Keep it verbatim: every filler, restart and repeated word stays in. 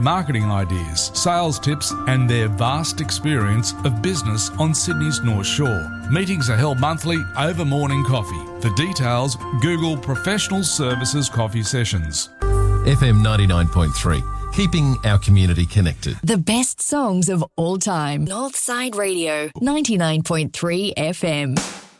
marketing ideas, sales tips and their vast experience of business on Sydney's North Shore. Meetings are held monthly over morning coffee. For details, Google Professional Services Coffee Sessions. F M ninety-nine point three, keeping our community connected. The best songs of all time. Northside Radio, ninety-nine point three F M.